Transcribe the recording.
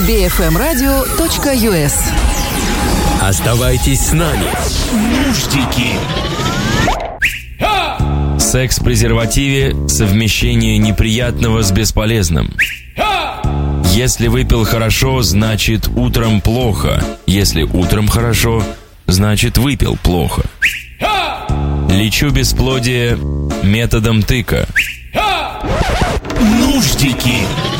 bfmradio.us. Оставайтесь с нами. Нуждики. Секс в презервативе – совмещение неприятного с бесполезным. Если выпил хорошо, значит утром плохо. Если утром хорошо, значит выпил плохо. Лечу бесплодие методом тыка. Нуждики.